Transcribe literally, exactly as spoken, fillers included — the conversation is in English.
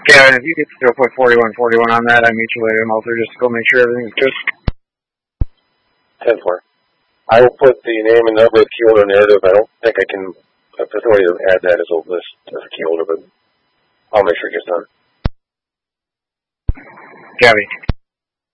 Gavin, if you could still put forty-one forty-one on that, I meet you later, Malter, just to go make sure everything's good. ten four. I will put the name and number of the key holder narrative. I don't think I can have authority to add that as a list as a key holder, but I'll make sure it gets done. Gabby.